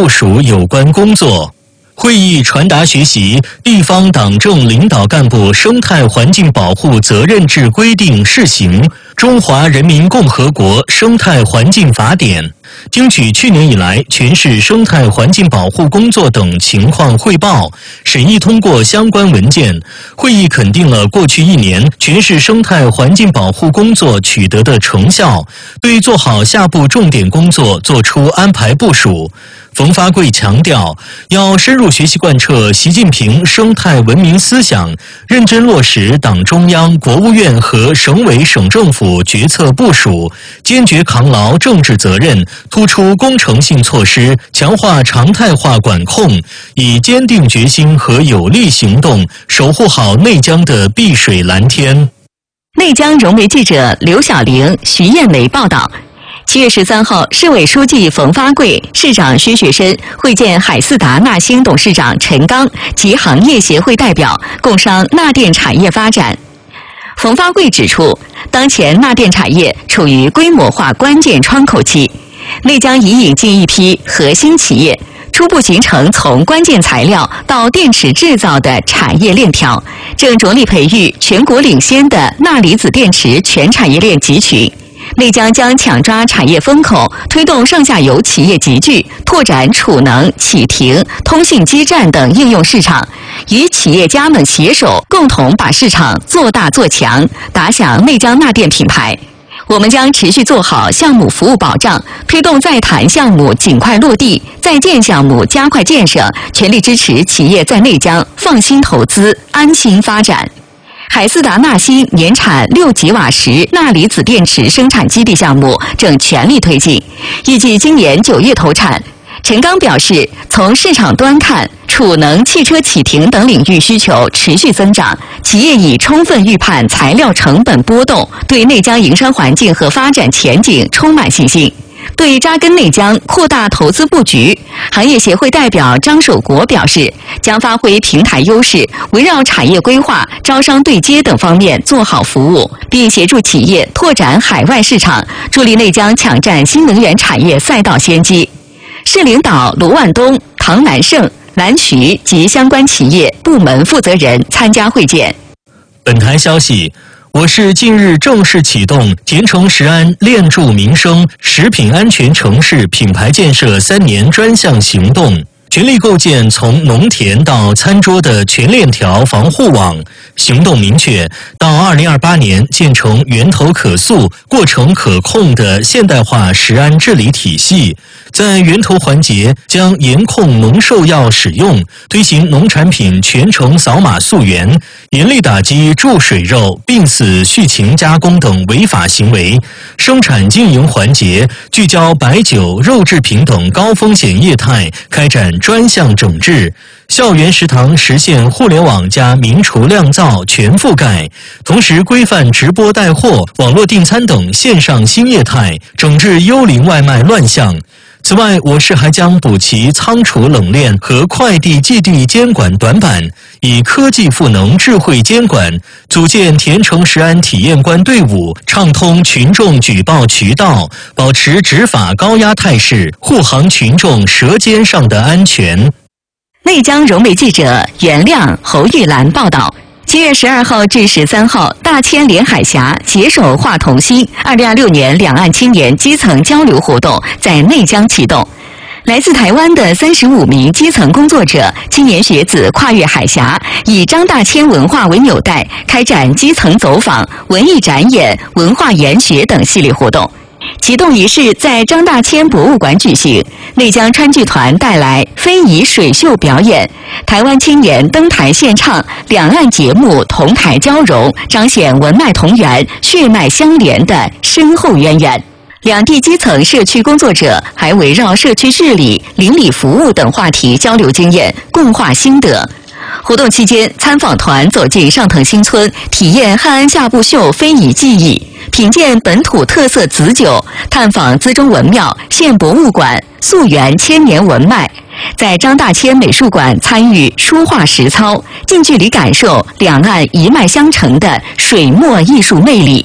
部署有关工作。会议传达学习地方党政领导干部生态环境保护责任制规定试行、中华人民共和国生态环境法典，听取去年以来全市生态环境保护工作等情况汇报，审议通过相关文件。会议肯定了过去1年全市生态环境保护工作取得的成效，对做好下步重点工作作出安排部署。冯发贵强调，要深入学习贯彻习近平生态文明思想，认真落实党中央、国务院和省委省政府决策部署，坚决扛牢政治责任，突出工程性措施，强化常态化管控，以坚定决心和有力行动守护好内江的碧水蓝天。 内江融媒记者刘晓玲、徐艳梅报道。7月13号，市委书记冯发贵、市长薛学深会见海四达纳兴董事长陈刚及行业协会代表，共商钠电产业发展。冯发贵指出，当前钠电产业处于规模化关键窗口期，内江已引进一批核心企业，初步形成从关键材料到电池制造的产业链条，正着力培育全国领先的钠离子电池全产业链集群。内江将抢抓产业风口，推动上下游企业集聚，拓展储能、启停、通信基站等应用市场，与企业家们携手，共同把市场做大做强，打响内江钠电品牌。我们将持续做好项目服务保障，推动在谈项目尽快落地，在建项目加快建设，全力支持企业在内江放心投资、安心发展。海四达纳兴年产6吉瓦时钠离子电池生产基地项目正全力推进，预计今年9月投产。陈刚表示，从市场端看，储能、汽车启停等领域需求持续增长，企业已充分预判材料成本波动，对内江营商环境和发展前景充满信心。对扎根内江、扩大投资布局，行业协会代表张守国表示，将发挥平台优势，围绕产业规划、招商对接等方面做好服务，并协助企业拓展海外市场，助力内江抢占新能源产业赛道先机。市领导卢万东、唐南胜、蓝渠及相关企业部门负责人参加会见。 本台消息，我市近日正式启动甜城食安链助民生食品安全城市品牌建设3年专项行动，全力构建从农田到餐桌的全链条防护网。行动明确，到2028年建成源头可溯、过程可控的现代化食安治理体系。在源头环节，将严控农兽药使用，推行农产品全程扫码溯源，严厉打击注水肉、病死畜禽加工等违法行为。生产经营环节，聚焦白酒、肉制品等高风险业态，开展专项整治。校园食堂实现互联网加明厨酿造全覆盖，同时规范直播带货、网络订餐等线上新业态，整治幽灵外卖乱象。此外，我市还将补齐仓储冷链和快递寄递监管短板，以科技赋能智慧监管，组建甜城食安体验官队伍，畅通群众举报渠道，保持执法高压态势，护航群众舌尖上的安全。 内江融媒记者袁亮、侯玉兰报道。7月12号至13号，大千连海峡携手话同心2026年两岸青年基层交流活动在内江启动。来自台湾的35名基层工作者、青年学子跨越海峡，以张大千文化为纽带，开展基层走访、文艺展演、文化研学等系列活动。启动仪式在张大千博物馆举行，内江川剧团带来非遗水秀表演，台湾青年登台献唱，两岸节目同台交融，彰显文脉同源、血脉相连的深厚渊源。两地基层社区工作者还围绕社区治理、邻里服务等话题交流经验，共话心得。活动期间，参访团走进上藤新村，体验汉安夏布秀非遗技艺，品鉴本土特色紫酒，探访资中文庙、县博物馆，溯源千年文脉。在张大千美术馆参与书画实操，近距离感受两岸一脉相承的水墨艺术魅力。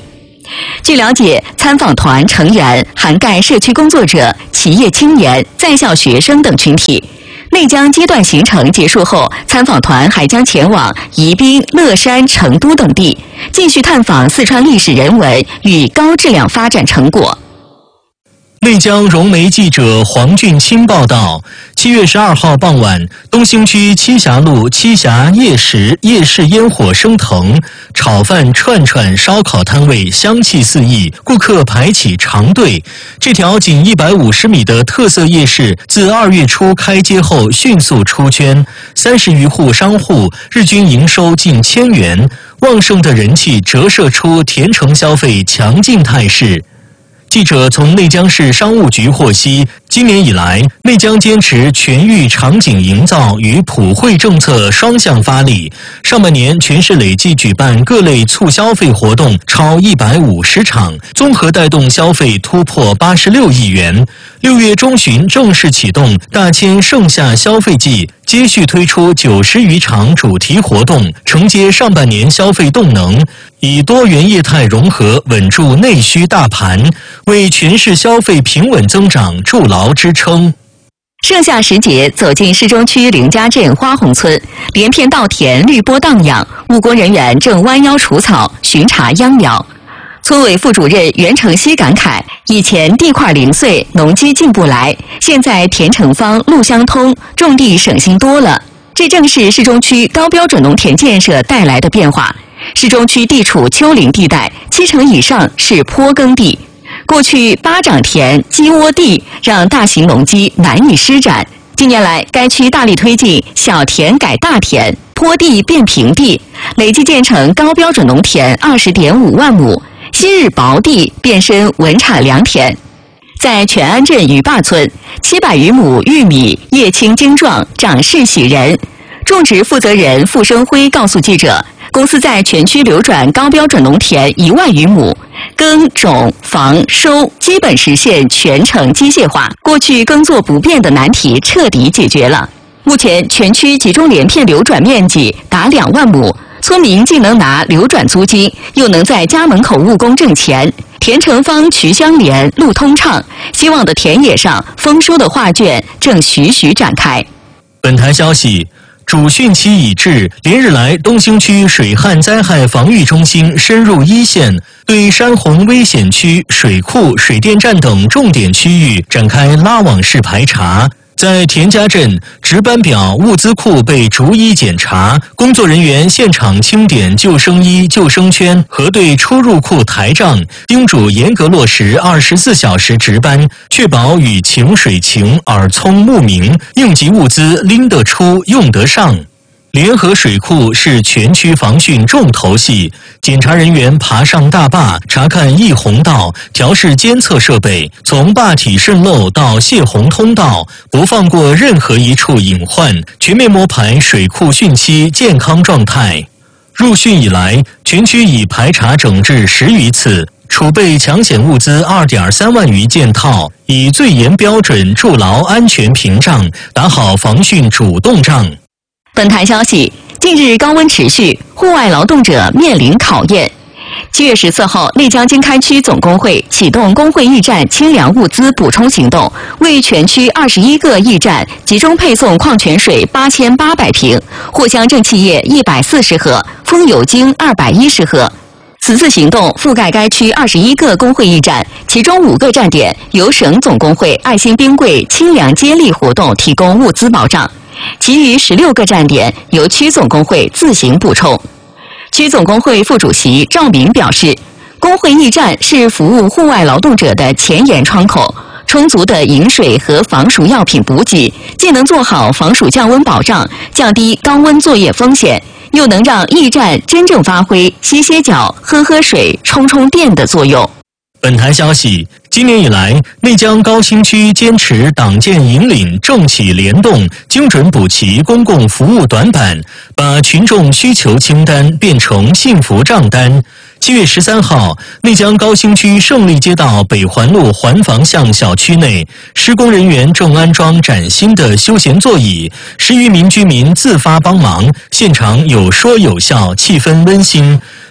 据了解，参访团成员涵盖社区工作者、企业青年、在校学生等群体。内江阶段行程结束后，参访团还将前往宜宾、乐山、成都等地，继续探访四川历史人文与高质量发展成果。 内江融媒记者黄俊清报道，7月12号傍晚，东兴区栖霞路栖霞夜市烟火升腾，炒饭、串串、烧烤摊位香气四溢，顾客排起长队。这条仅150米的特色夜市，自2月初开街后迅速出圈，30余户商户日均营收近1000元，旺盛的人气折射出甜城消费强劲态势。记者从内江市商务局获悉，今年以来，内江坚持全域场景营造与普惠政策双向发力。上半年，全市累计举办各类促消费活动超150场，综合带动消费突破86亿元。6月中旬正式启动大千盛夏消费季，接续推出90余场主题活动，承接上半年消费动能，以多元业态融合稳住内需大盘，为全市消费平稳增长筑牢支撑。 盛夏时节，走进市中区凌家镇花红村，连片稻田绿波荡漾，务工人员正弯腰除草、巡查秧苗。村委副主任袁成熙感慨，以前地块零碎，农机进不来，现在田城方、路相通，种地省心多了。这正是市中区高标准农田建设带来的变化。市中区地处丘陵地带，70%以上是坡耕地。过去巴掌田、鸡窝地让大型农机难以施展。近年来，该区大力推进小田改大田、坡地变平地，累计建成高标准农田20.5万亩，昔日薄地变身稳产良田。在全安镇鱼坝村，700余亩玉米叶青精壮，长势喜人。种植负责人傅生辉告诉记者，公司在全区流转高标准农田1万余亩，耕种防收基本实现全程机械化，过去耕作不便的难题彻底解决了。目前全区集中连片流转面积达2万亩，村民既能拿流转租金，又能在家门口务工挣钱，田城方渠相连，路通畅，希望的田野上丰收的画卷正徐徐展开。 本台消息，主汛期已至，连日来，东兴区水旱灾害防御中心深入一线，对山洪危险区、水库、水电站等重点区域展开拉网式排查。在田家镇，值班表、物资库被逐一检查，工作人员现场清点救生衣、救生圈，核对出入库台账，叮嘱严格落实24小时值班，确保雨晴水晴、耳聪目明，应急物资拎得出、用得上。联合水库是全区防汛重头戏，检查人员爬上大坝，查看溢洪道，调试监测设备，从坝体渗漏到泄洪通道，不放过任何一处隐患，全面摸排水库汛期健康状态。入汛以来，全区已排查整治10余次，储备抢险物资2.3万余件套，以最严标准筑牢安全屏障，打好防汛主动仗。 本台消息，近日高温持续，户外劳动者面临考验。7月14号，内江经开区总工会启动工会驿站清凉物资补充行动，为全区21个驿站集中配送矿泉水8800瓶、藿香正气液140盒、风油精210盒。此次行动覆盖该区21个工会驿站，其中5个站点由省总工会爱心冰柜清凉接力活动提供物资保障。其余16个站点由区总工会自行补充。区总工会副主席赵明表示，工会驿站是服务户外劳动者的前沿窗口，充足的饮水和防暑药品补给，既能做好防暑降温保障，降低高温作业风险，又能让驿站真正发挥歇歇脚、喝喝水、充充电的作用。 本台消息，今年以来，内江高新区坚持党建引领、政企联动，精准补齐公共服务短板，把群众需求清单变成幸福账单。7月13号，内江高新区胜利街道北环路环房巷小区内，施工人员正安装崭新的休闲座椅，10余名居民自发帮忙，现场有说有笑，气氛温馨。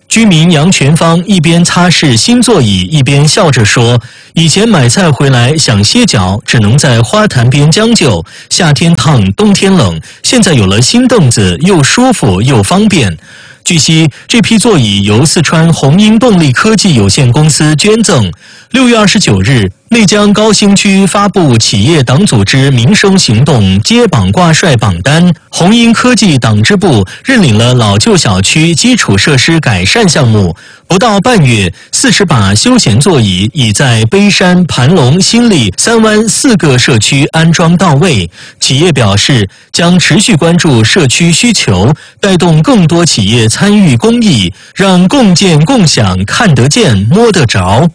居民杨全芳一边擦拭新座椅，一边笑着说：“以前买菜回来想歇脚，只能在花坛边将就，夏天烫，冬天冷。现在有了新凳子，又舒服又方便。”据悉，这批座椅由四川红鹰动力科技有限公司捐赠。6月29日，内江高新区发布企业党组织民生行动接榜挂帅榜单，红鹰科技党支部认领了老旧小区基础设施改善项目。不到半月，40把休闲座椅已在碑山、盘龙、新立、三湾4个社区安装到位。企业表示，将持续关注社区需求，带动更多企业参与公益，让共建共享看得见、摸得着。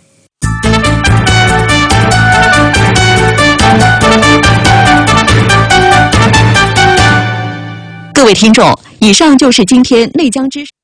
各位听众，以上就是今天内江之声。